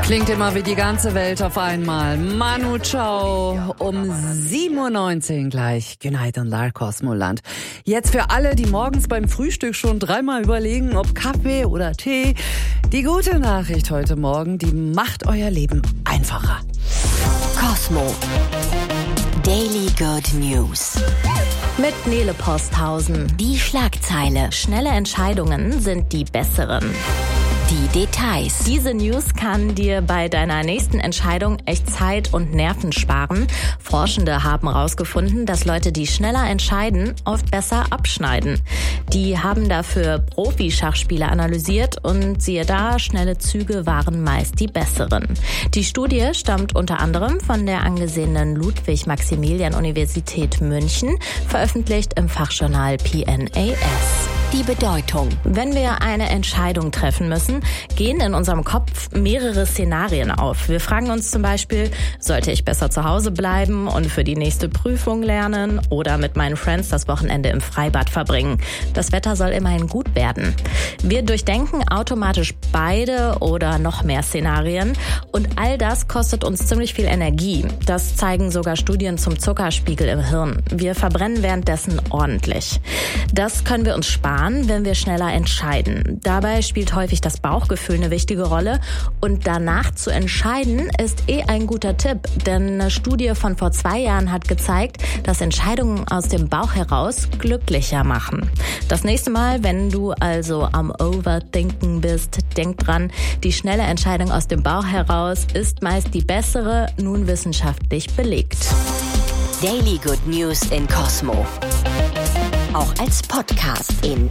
Klingt immer wie die ganze Welt auf einmal. Manu Chao um 7.19 Uhr gleich. Goedenavond daar Cosmoland. Jetzt für alle, die morgens beim Frühstück schon dreimal überlegen, ob Kaffee oder Tee. Die gute Nachricht heute Morgen, die macht euer Leben einfacher. Cosmo. Daily Good News. Mit Nele Posthausen. Die Schlagzeile. Schnelle Entscheidungen sind die besseren. Die Details. Diese News kann dir bei deiner nächsten Entscheidung echt Zeit und Nerven sparen. Forschende haben herausgefunden, dass Leute, die schneller entscheiden, oft besser abschneiden. Die haben dafür Profi-Schachspieler analysiert und siehe da, schnelle Züge waren meist die besseren. Die Studie stammt unter anderem von der angesehenen Ludwig-Maximilian-Universität München, veröffentlicht im Fachjournal PNAS. Die Bedeutung. Wenn wir eine Entscheidung treffen müssen, gehen in unserem Kopf mehrere Szenarien auf. Wir fragen uns zum Beispiel, sollte ich besser zu Hause bleiben und für die nächste Prüfung lernen oder mit meinen Friends das Wochenende im Freibad verbringen? Das Wetter soll immerhin gut werden. Wir durchdenken automatisch beide oder noch mehr Szenarien und all das kostet uns ziemlich viel Energie. Das zeigen sogar Studien zum Zuckerspiegel im Hirn. Wir verbrennen währenddessen ordentlich. Das können wir uns sparen, wenn wir schneller entscheiden. Dabei spielt häufig das Bauchgefühl eine wichtige Rolle und danach zu entscheiden ist ein guter Tipp, denn eine Studie von vor 2 Jahren hat gezeigt, dass Entscheidungen aus dem Bauch heraus glücklicher machen. Das nächste Mal, wenn du also am Overthinken bist, denk dran, die schnelle Entscheidung aus dem Bauch heraus ist meist die bessere, nun wissenschaftlich belegt. Daily Good News in Cosmo. Auch als Podcast in